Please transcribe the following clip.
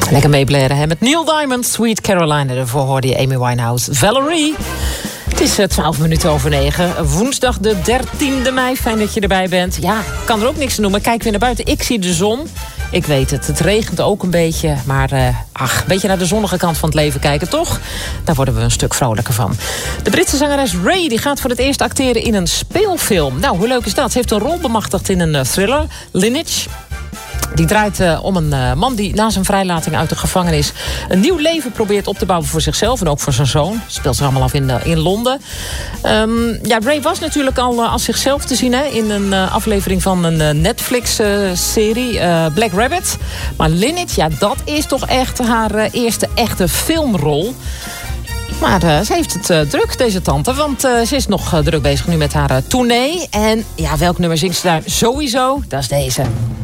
Lekker meeblaren, hè? Met Neil Diamond, Sweet Caroline. Daarvoor hoorde je Amy Winehouse. Valerie. Het is 12 minuten over 9. Woensdag de 13e mei. Fijn dat je erbij bent. Ja, kan er ook niks aan doen, maar kijk weer naar buiten. Ik zie de zon. Ik weet het, het regent ook een beetje. Maar een beetje naar de zonnige kant van het leven kijken, toch? Daar worden we een stuk vrolijker van. De Britse zangeres Ray die gaat voor het eerst acteren in een speelfilm. Nou, hoe leuk is dat? Ze heeft een rol bemachtigd in een thriller, Lineage. Die draait om een man die na zijn vrijlating uit de gevangenis een nieuw leven probeert op te bouwen voor zichzelf en ook voor zijn zoon. Speelt zich allemaal af in Londen. Ray was natuurlijk al als zichzelf te zien, hè, in een aflevering van een Netflix-serie, Black Rabbit. Maar Lineage, ja, dat is toch echt haar eerste echte filmrol. Maar ze heeft het druk, deze tante. Want ze is nog druk bezig nu met haar tournee. En ja, welk nummer zingt ze daar sowieso? Dat is deze.